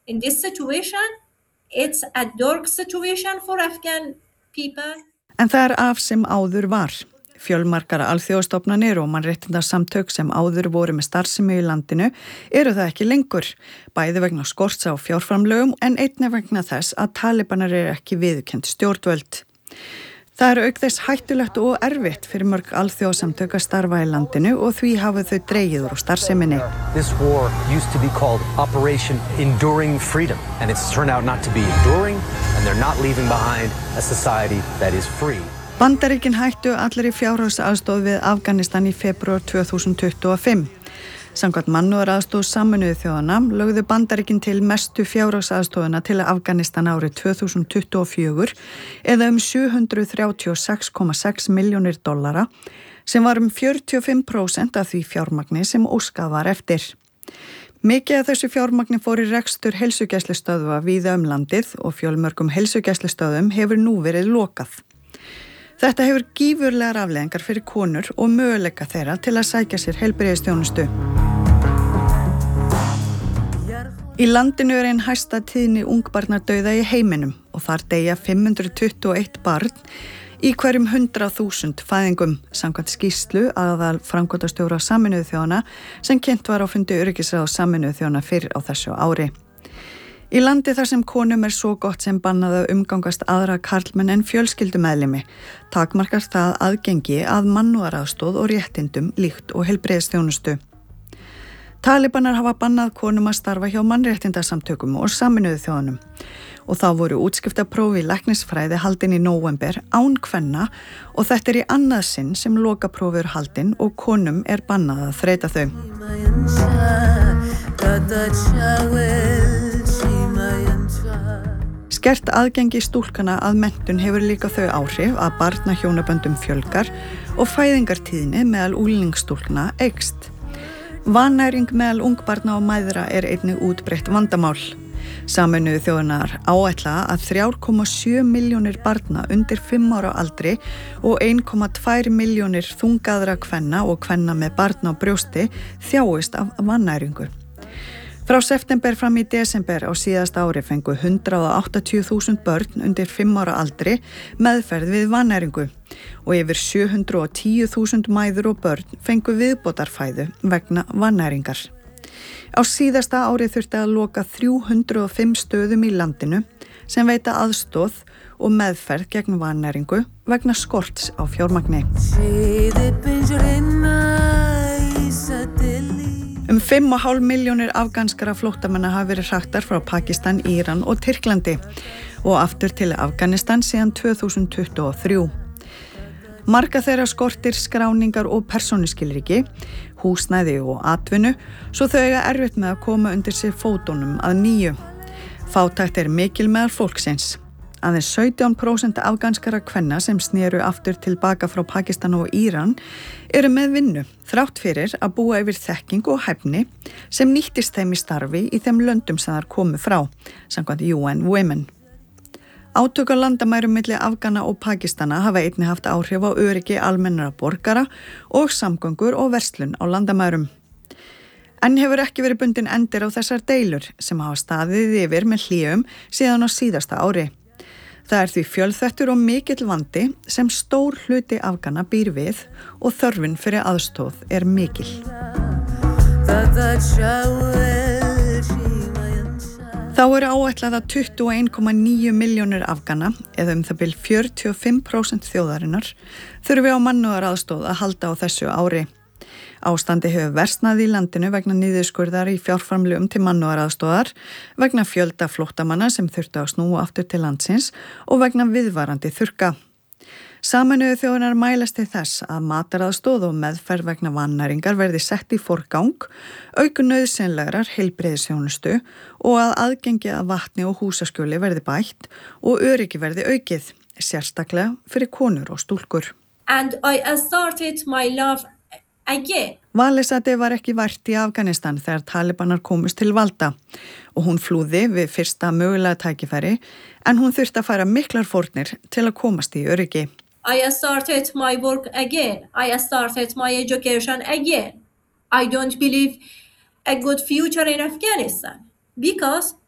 In this situation, it's a dark situation for Afghan people. En það af sem áður var. Fjölmargar alþjóðastofnanir og mannréttindasamtök sem áður voru með starfsemi í landinu eru það ekki lengur, bæði vegna skorts á fjárframlögum en einnig vegna þess að talibanar eru ekki viðurkennd stjórnvöld. Það auk þess hættulegt og erfitt fyrir mörg alþjóðasamtök að starfa í landinu og því hafa þau dregið úr starfseminni. This war used to be called Operation Enduring Freedom and it's turned out not to be enduring and they're not leaving behind a society that is free. Bandaríkin hættu allir í fjárhagsaðstoð við Afganistan í febrúar 2025. Samkvæmt mannúðaraðstoð Sameinuðu þjóðanna lögðu Bandaríkin til mestu fjárhagsaðstoðina til Afganistan árið 2024 eða 736,6 milljónir dollara sem var 45% af því fjármagni sem óskað var eftir. Mikið af þessu fjármagni fór í rekstur heilsugæslustöðva víða landið og fjölmörgum heilsugæslustöðvum hefur nú verið lokað. Þetta hefur gífurlegar afleiðingar fyrir konur og möguleika þeirra til að sækja sér heilbrigðisþjónustu. Í landinu ein hæsta tíðni ungbarnadauða í heiminum og þar deyja 521 barn í hverjum 100.000 fæðingum, samkvæmt skýrslu aðal framkvæmdastjóra Sameinuðu þjóðanna sem kynnt var á fundi öryggisráðs Sameinuðu þjóðanna fyrr á þessu ári. Í landi þar sem konum svo gott sem bannað að umgangast aðra karlmenn en fjölskyldumeðlimi, takmarkast það aðgengi að mannúðaraðstoð og réttindum líkt og heilbrigðisþjónustu. Talibanar hafa bannað konum að starfa hjá mannréttindasamtökum og Sameinuðu þjóðunum og þá voru útskriftapróf í læknisfræði haldin í nóvember án kvenna og þetta í annað sinn sem lokaprófur haldin og konum bannað að þreyta þau. Skert aðgengi stúlkana að menntun hefur líka þau áhrif að barnahjónaböndum fjölgar og fæðingartíðni meðal unglingsstúlkna eykst. Vannæring meðal ungbarna og mæðra einnig útbreitt vandamál. Sameinuðu þjóðirnar áætla að 3,7 milljónir barna undir 5 ára aldri og 1,2 milljónir þungaðra kvenna og kvenna með barna á brjósti þjáist af vannæringu. Frá september fram í desember á síðasta ári fengu 180.000 börn undir 5 ára aldri meðferð við vannæringu og yfir 710.000 mæður og börn fengu viðbótarfæðu vegna vannæringar. Á síðasta ári þurfti að loka 305 stöðum í landinu sem veita aðstoð og meðferð gegn vannæringu vegna skorts á fjármagni. 5,5 milljónir afganskra flóttamanna hafa verið hraktar frá Pakistan, Íran og Tyrklandi og aftur til Afganistan síðan 2023. Marga þeirra skortir skráningar og persónuskilríki, húsnæði og atvinnu, svo þau eiga erfitt með að koma undir sig fótunum að nýju. Fátækt mikil meðal fólksins. Aðeins 17% afganskra kvenna sem snéru aftur tilbaka frá Pakistan og Íran eru með vinnu, þrátt fyrir að búa yfir þekking og hæfni sem nýttist þeim í starfi í þeim löndum sem þær komu frá, samkvæmt UN Women. Átök á landamærum milli Afgana og Pakistana hafa einnig haft áhrif á öryggi almennra borgara og samgöngur og verslun á landamærum. Enn hefur ekki verið bundin endir á þessar deilur sem hafa staðið yfir með hléum síðan á síðasta ári. Það því fjölþættur og mikill vandi sem stór hluti Afgana býr við og þörfin fyrir aðstoð mikil. Þá áætlað að 21,9 milljónir Afgana, eða það bil 45% þjóðarinnar, þurfi á mannúðaraðstoð að halda á þessu ári. Ástandi hefur versnað í landinu vegna niðurskurðar í fjárframlögum til mannúðaraðstoðar, vegna fjölda flóttamanna sem þurftu að snúa aftur til landsins og vegna viðvarandi þurrka. Sameinuðu þjóðirnar mælast til þess að mataraðstoð og meðferð vegna vannæringar verði sett í forgang, auka nauðsynlegrar heilbrigðisþjónustu og að aðgengi að vatni og húsaskjóli verði bætt og öryggi verði aukið, sérstaklega fyrir konur og stúlkur. And I started my love again. Valesati var ekki vært í Afganistan þegar talibanar komust til valda og hún flúði við fyrsta mögulega tækifæri en hún þurfti að færa miklar fórnir til að komast í öryggi. I started my work again. I started my education again. I don't believe a good future in Afghanistan because